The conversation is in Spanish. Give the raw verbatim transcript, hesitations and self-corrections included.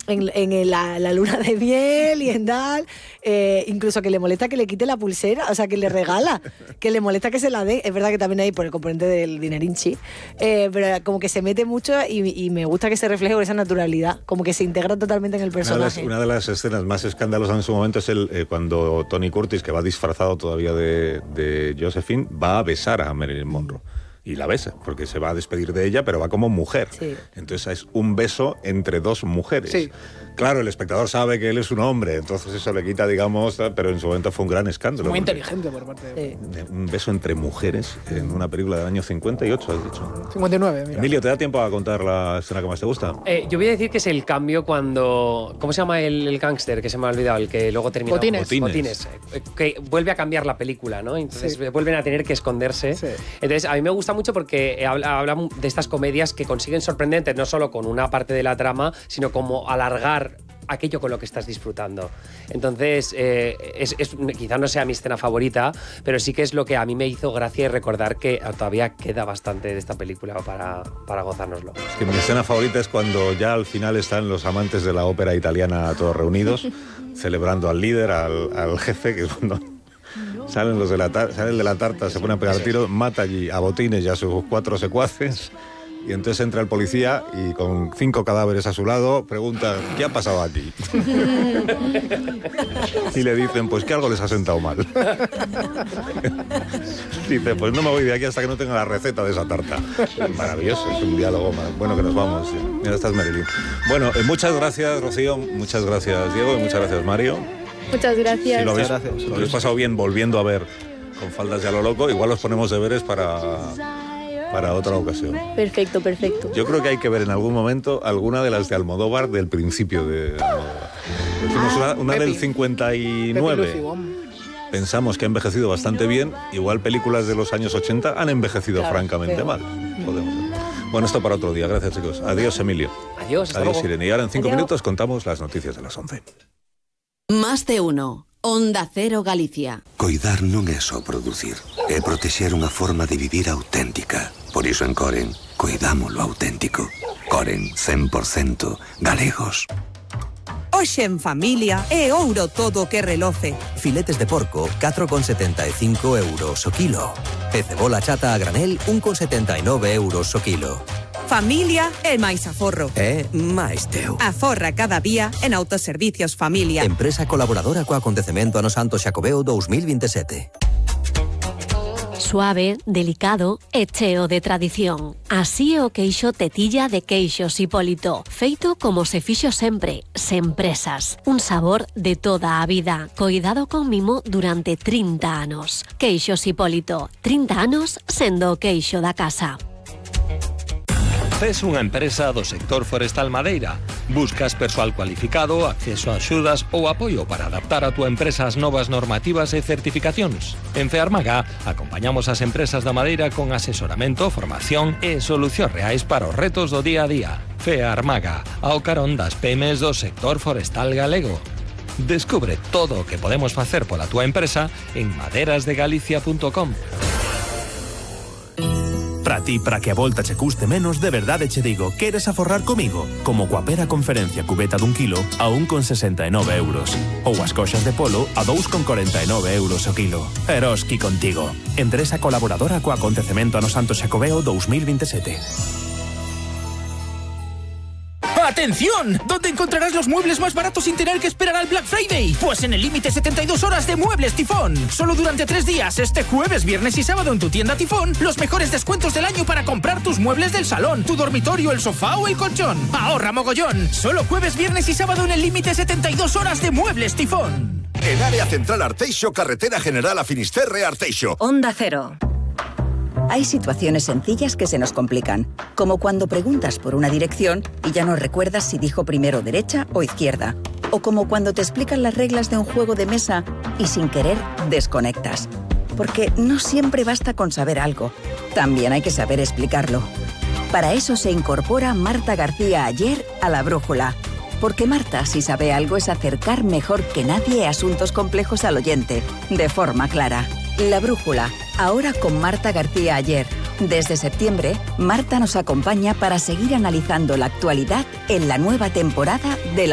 en, en la, la luna de miel y en tal, eh, incluso que le molesta que le quite la pulsera, o sea, que le regala, que le molesta que se la dé. Es verdad que también hay por el componente del dinerinchi, eh, pero como que se mete mucho y, y me gusta que se refleje con esa naturalidad, como que se integra totalmente en el personaje. Una de las, una de las escenas más escandalosas en su momento es el, eh, cuando Tony Curtis, que va disfrazado todavía de, de Josephine, va a besar a Marilyn Monroe. Y la besa, porque se va a despedir de ella, pero va como mujer. Sí. Entonces es un beso entre dos mujeres. Sí. Claro, el espectador sabe que él es un hombre, entonces eso le quita, digamos, pero en su momento fue un gran escándalo. Muy inteligente por parte de... Sí. Un beso entre mujeres en una película del año cincuenta y ocho, has dicho. cincuenta y nueve, mira. Emilio, ¿te da tiempo a contar la escena que más te gusta? Eh, yo voy a decir que es el cambio cuando... ¿Cómo se llama el, el gángster que se me ha olvidado? El que luego termina... Botines. Botines. Botines. Eh, Que vuelve a cambiar la película, ¿no? Entonces Sí. vuelven a tener que esconderse. Sí. Entonces a mí me gusta mucho porque habla, habla de estas comedias que consiguen sorprendentes no solo con una parte de la trama, sino como alargar aquello con lo que estás disfrutando. Entonces, eh, es, es, quizá no sea mi escena favorita, pero sí que es lo que a mí me hizo gracia y recordar que todavía queda bastante de esta película para, para gozárnoslo. Es que mi escena favorita es cuando ya al final están los amantes de la ópera italiana todos reunidos, celebrando al líder, al, al jefe, que es cuando salen los de la, tar- salen de la tarta, se ponen a pegar tiros, mata allí a Botines y a sus cuatro secuaces. Y entonces entra el policía y con cinco cadáveres a su lado pregunta, ¿qué ha pasado aquí? Y le dicen, pues que algo les ha sentado mal. Dice, pues no me voy de aquí hasta que no tenga la receta de esa tarta. Es maravilloso, es un diálogo más bueno que nos vamos. Mira, estás Marilyn. Bueno, eh, muchas gracias, Rocío, muchas gracias, Diego, y muchas gracias, Mario. Muchas gracias. Si lo habéis, Muchas gracias. lo habéis pasado bien volviendo a ver con faldas ya lo loco, igual os ponemos deberes para... para otra ocasión. Perfecto, perfecto. Yo creo que hay que ver en algún momento alguna de las de Almodóvar del principio de Almodóvar. Hicimos una, una del cincuenta y nueve. Pensamos que ha envejecido bastante bien. Igual películas de los años ochenta han envejecido Claro, francamente pero... mal. Podemos ver. Bueno, esto para otro día. Gracias, chicos. Adiós, Emilio. Adiós, hasta Adiós, luego. Irene. Y ahora en cinco Adiós. minutos contamos las noticias de las once. Más de uno. Onda Cero Galicia. Coidar non é só producir, é protexer unha forma de vivir auténtica. Por iso en Coren, coidamos lo auténtico. Coren, cen por ciento galegos. Hoxe en familia é ouro todo o que reloce. Filetes de porco, catro con setenta e cinco euros o kilo. E cebola chata a granel, un con setenta e nove euros o kilo. Familia é máis aforro. É máis teu. Aforra cada día en Autoservicios Familia. Empresa colaboradora co acontecemento ano Santo Xacobeo dos mil veintisiete. Suave, delicado e cheo de tradición. Así é o queixo tetilla de Queixos Hipólito, feito como se fixo sempre, sen presas. Un sabor de toda a vida, coidado con mimo durante trinta anos. Queixos Hipólito, trinta anos sendo o queixo da casa. Tes unha empresa do sector forestal madeira. Buscas persoal cualificado, acceso a axudas ou apoio para adaptar a túa empresa ás novas normativas e certificacións. En Fearmaga acompañamos as empresas da madeira con asesoramento, formación e solucións reais para os retos do día a día. Fearmaga, ao carón das pymes do sector forestal galego. Descubre todo o que podemos facer pola túa empresa en maderas de galicia punto com. Para ti, para que a volta che custe menos, de verdade che digo, queres aforrar comigo? Como coa pera conferencia cubeta dun kilo a un con sesenta e nove euros. Ou as coxas de polo a dous con corenta e nove euros o kilo. Eroski contigo. Empresa colaboradora co acontecemento ano Santo Xacobeo dos mil veintisiete. ¡Atención! ¿Dónde encontrarás los muebles más baratos sin tener que esperar al Black Friday? Pues en el límite setenta y dos horas de Muebles Tifón. Solo durante tres días, este jueves, viernes y sábado en tu tienda Tifón, los mejores descuentos del año para comprar tus muebles del salón, tu dormitorio, el sofá o el colchón. ¡Ahorra mogollón! Solo jueves, viernes y sábado en el límite setenta y dos horas de Muebles Tifón. En Área Central Arteixo, Carretera General a Finisterre Arteixo. Onda Cero. Hay situaciones sencillas que se nos complican, como cuando preguntas por una dirección y ya no recuerdas si dijo primero derecha o izquierda, o como cuando te explican las reglas de un juego de mesa y sin querer desconectas. Porque no siempre basta con saber algo, también hay que saber explicarlo. Para eso se incorpora Marta García Ayer a La Brújula, porque Marta, si sabe algo, es acercar mejor que nadie asuntos complejos al oyente, de forma clara. La Brújula, ahora con Marta García Ayer. Desde septiembre, Marta nos acompaña para seguir analizando la actualidad en la nueva temporada de La